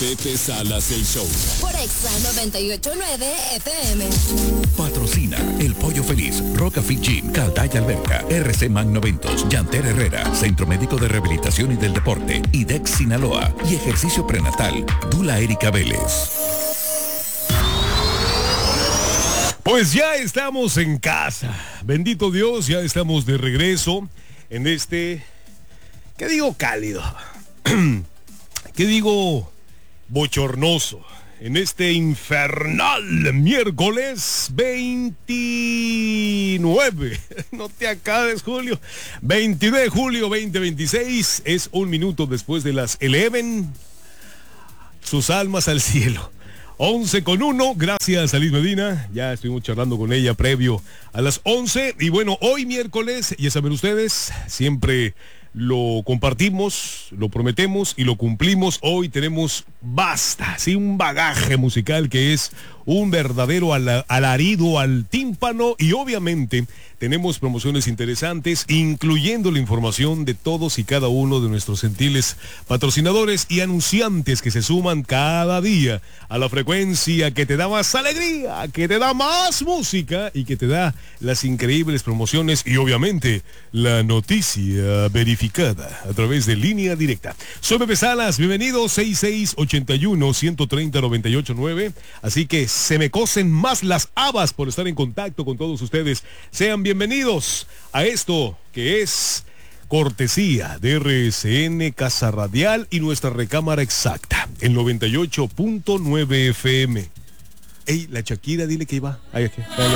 Pepe Salas el Show. Por Exa 98.9 FM. Patrocina El Pollo Feliz, Roca Fit Gym, Caldaya Alberca, RC Magnoventos, Yanter Herrera, Centro Médico de Rehabilitación y del Deporte, IDEX Sinaloa y Ejercicio Prenatal, Dula Erika Vélez. Pues ya estamos en casa. Bendito Dios, ya estamos de regreso en este, ¿qué digo? Cálido. ¿Qué digo? Bochornoso. En este infernal miércoles 29. No te acabes, Julio. 29 de julio 2026. Es un minuto después de las 11. Sus almas al cielo. 11:01, gracias a Liz Medina, ya estuvimos charlando con ella previo a las 11, y bueno, hoy miércoles, ya saben ustedes, siempre lo compartimos, lo prometemos y lo cumplimos. Hoy tenemos un bagaje musical que es un verdadero alarido al tímpano, y obviamente tenemos promociones interesantes, incluyendo la información de todos y cada uno de nuestros gentiles patrocinadores y anunciantes que se suman cada día a la frecuencia que te da más alegría, que te da más música y que te da las increíbles promociones y obviamente la noticia verificada a través de Línea Directa. Soy Pepe Salas, bienvenidos, 6681-130-989, así que se me cosen más las habas por estar en contacto con todos ustedes. Sean bienvenidos a esto que es cortesía de RCN Casa Radial y nuestra recámara exacta, el 98.9 FM. Ey, la Shakira, dile que iba. Ahí, aquí.